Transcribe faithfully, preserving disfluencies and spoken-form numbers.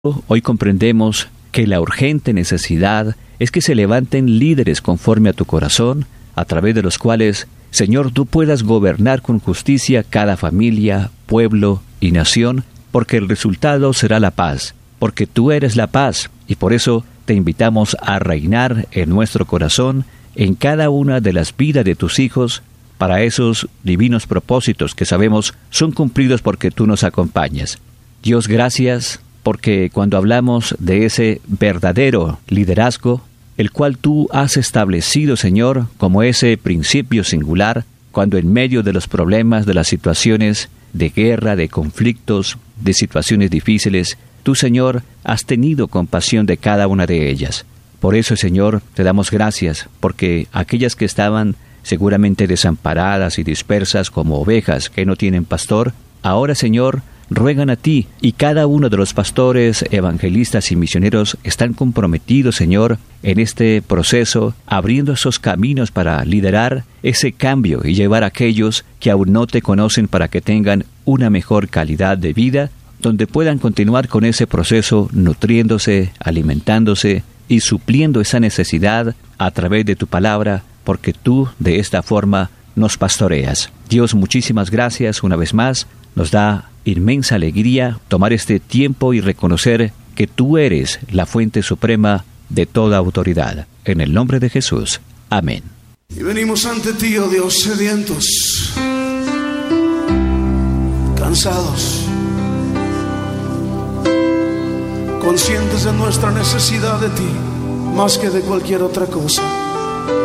Hoy comprendemos que la urgente necesidad es que se levanten líderes conforme a tu corazón, a través de los cuales, Señor, tú puedas gobernar con justicia cada familia, pueblo y nación, porque el resultado será la paz, porque tú eres la paz, y por eso te invitamos a reinar en nuestro corazón, en cada una de las vidas de tus hijos, para esos divinos propósitos que sabemos son cumplidos porque tú nos acompañas. Dios, gracias, porque cuando hablamos de ese verdadero liderazgo, el cual tú has establecido, Señor, como ese principio singular, cuando en medio de los problemas, de las situaciones de guerra, de conflictos, de situaciones difíciles, tú, Señor, has tenido compasión de cada una de ellas. Por eso, Señor, te damos gracias, porque aquellas que estaban seguramente desamparadas y dispersas como ovejas que no tienen pastor, ahora, Señor, ruegan a ti, y cada uno de los pastores, evangelistas y misioneros están comprometidos, Señor, en este proceso, abriendo esos caminos para liderar ese cambio y llevar a aquellos que aún no te conocen para que tengan una mejor calidad de vida, donde puedan continuar con ese proceso nutriéndose, alimentándose y supliendo esa necesidad a través de tu palabra, porque tú de esta forma nos pastoreas. Dios, muchísimas gracias una vez más. Nos da inmensa alegría tomar este tiempo y reconocer que tú eres la fuente suprema de toda autoridad. En el nombre de Jesús. Amén. Y venimos ante ti, oh Dios, sedientos, cansados, conscientes de nuestra necesidad de ti, más que de cualquier otra cosa.